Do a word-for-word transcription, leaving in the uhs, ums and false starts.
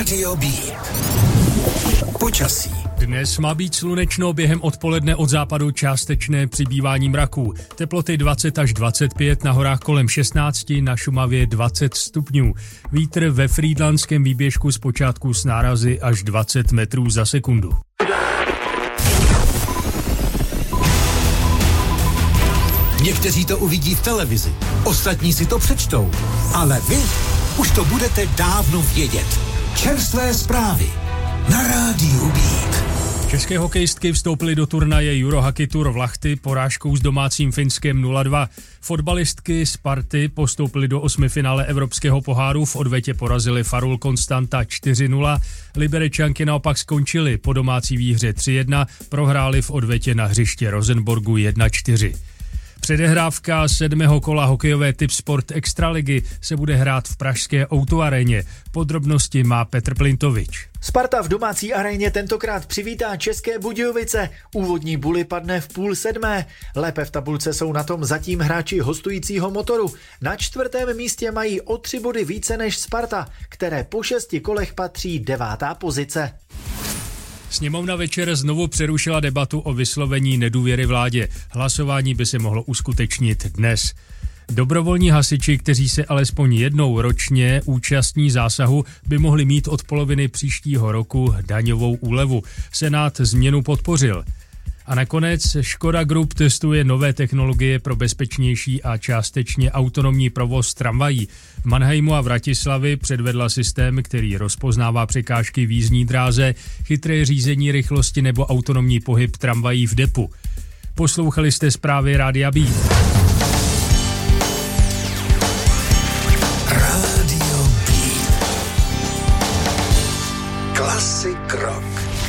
Rádio B. Počasí. Dnes má být slunečno, během odpoledne od západu částečné přibývání mraků. Teploty dvacet až dvacet pět, na horách kolem šestnáct, na Šumavě dvacet stupňů. Vítr ve frýdlantském výběžku zpočátku s nárazy až dvacet metrů za sekundu. Někteří to uvidí v televizi, ostatní si to přečtou, ale vy už to budete dávno vědět. Čerstvé zprávy na Rádiu Beat. České hokejistky vstoupily do turnaje Eurohockey Tour v Lahti porážkou s domácím Finskem nula dva. Fotbalistky Sparty postoupily do osmifinále Evropského poháru, v odvetě porazily Farul Konstanta čtyři nula. Liberečanky naopak skončily po domácí výhře tři jedna, prohrály v odvetě na hřiště Rosenborgu jedna čtyři. Předehrávka sedmého kola hokejové Tipsport Extraligy se bude hrát v pražské ó dva aréně. Podrobnosti má Petr Plintovič. Sparta v domácí aréně tentokrát přivítá České Budějovice. Úvodní buly padne v půl sedmé. Lépe v tabulce jsou na tom zatím hráči hostujícího Motoru. Na čtvrtém místě mají o tři body více než Sparta, které po šesti kolech patří devátá pozice. Sněmovna večer znovu přerušila debatu o vyslovení nedůvěry vládě. Hlasování by se mohlo uskutečnit dnes. Dobrovolní hasiči, kteří se alespoň jednou ročně účastní zásahu, by mohli mít od poloviny příštího roku daňovou úlevu. Senát změnu podpořil. A nakonec Škoda Group testuje nové technologie pro bezpečnější a částečně autonomní provoz tramvají. V Mannheimu a Vratislavi předvedla systém, který rozpoznává překážky v jízdní dráze, chytré řízení rychlosti nebo autonomní pohyb tramvají v depu. Poslouchali jste zprávy Rádia B. Rádio B. Klasik rock.